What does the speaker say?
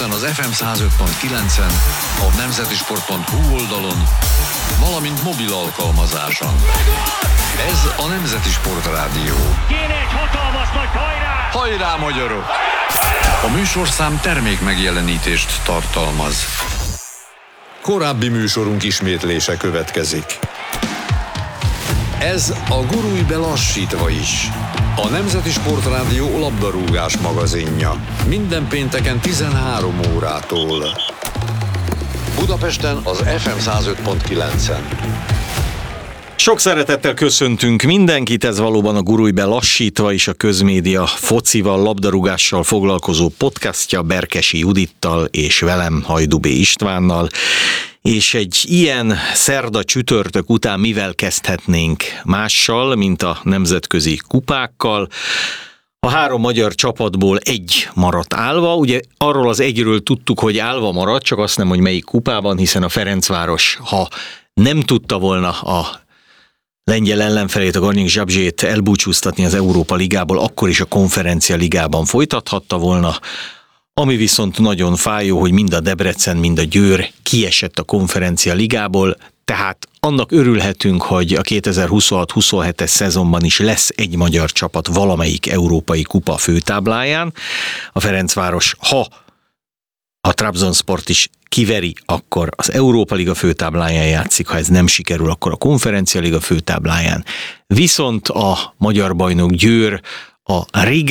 Budapesten az FM 105.9-en, a nemzetisport.hu oldalon, valamint mobil alkalmazáson. Ez a Nemzeti Sport Rádió. Kéne egy hatalmas nagy hajrá! Hajrá, magyarok! A műsorszám termékmegjelenítést tartalmaz. Korábbi műsorunk ismétlése következik. Ez a Gurulj be lassítva is. A Nemzeti Sport Rádió labdarúgás magazinja. Minden pénteken 13 órától. Budapesten az FM 105.9-en. Sok szeretettel köszöntünk mindenkit, ez valóban a Gurulj be lassítva is, a közmédia focival, labdarúgással foglalkozó podcastja Berkesi Judittal és velem, Hajdú B. Istvánnal. És egy ilyen szerda csütörtök után mivel kezdhetnénk mással, mint a nemzetközi kupákkal. A 3 magyar csapatból egy maradt állva, ugye arról az egyről tudtuk, hogy állva maradt, csak azt nem, hogy melyik kupában, hiszen a Ferencváros, ha nem tudta volna a lengyel ellenfelét, a Garnik Zabrze elbúcsúztatni az Európa Ligából, akkor is a Konferencia Ligában folytathatta volna. Ami viszont nagyon fájó, hogy mind a Debrecen, mind a Győr kiesett a Konferencia Ligából, tehát annak örülhetünk, hogy a 2026-27-es szezonban is lesz egy magyar csapat valamelyik európai kupa főtábláján. A Ferencváros, ha a Trabzonsport is kiveri, akkor az Európa Liga főtábláján játszik, ha ez nem sikerül, akkor a Konferencia Liga főtábláján. Viszont a magyar bajnok Győr a Riga